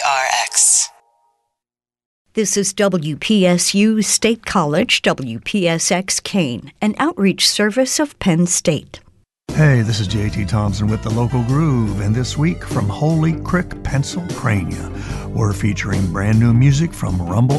WPRX. This is WPSU State College, WPSX Kane, an outreach service of Penn State. Hey, this is J.T. Thompson with the Local Groove, and this week from Holy Creek, Pennsylvania, we're featuring brand new music from Rumble